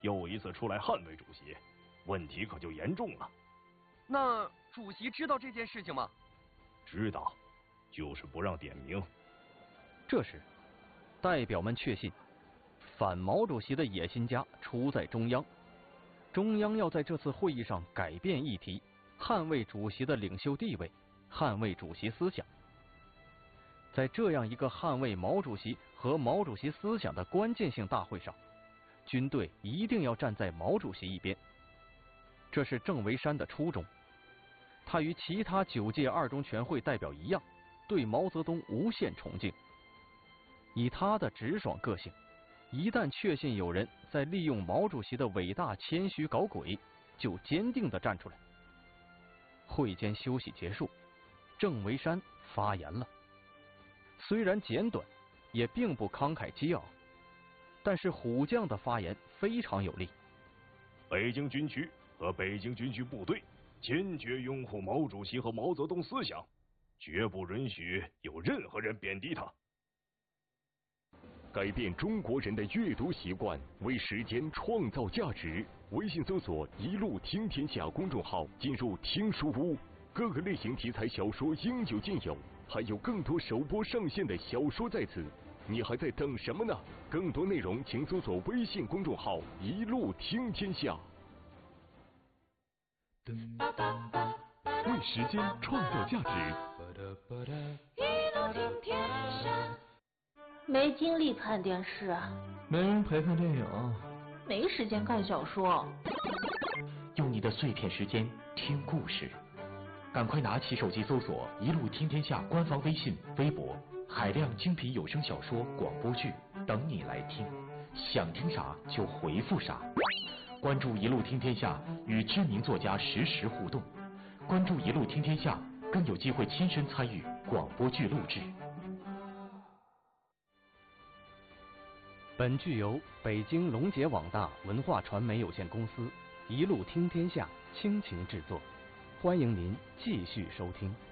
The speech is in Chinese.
又一次出来捍卫主席，问题可就严重了。 那主席知道这件事情吗？ 知道，就是不让点名。 这时，代表们确信，反毛主席的野心家出在中央，中央要在这次会议上改变议题，捍卫主席的领袖地位，捍卫主席思想。在这样一个捍卫毛主席和毛主席思想的关键性大会上，军队一定要站在毛主席一边。这是郑维山的初衷。他与其他9届二中全会代表一样，对毛泽东无限崇敬。以他的直爽个性，一旦确信有人在利用毛主席的伟大谦虚搞鬼，就坚定地站出来。会间休息结束，郑维山发言了。虽然简短，也并不慷慨激昂，但是虎将的发言非常有力。 北京军区和北京军区部队坚决拥护毛主席和毛泽东思想，绝不允许有任何人贬低他。 改变中国人的阅读习惯，为时间创造价值。微信搜索“一路听天下”公众号，进入听书屋，各个类型题材小说应有尽有，还有更多首播上线的小说在此，你还在等什么呢？更多内容请搜索微信公众号“一路听天下”。为时间创造价值。 一路听天下。没精力看电视， 没人陪看电影， 没时间看小说。 用你的碎片时间听故事，赶快拿起手机搜索“一路听天下”官方微信、微博，海量精品有声小说、广播剧等你来听，想听啥就回复啥。关注“一路听天下”，与知名作家实时互动。关注“一路听天下”，更有机会亲身参与广播剧录制。 本剧由北京龙杰网大文化传媒有限公司一路听天下倾情制作，欢迎您继续收听。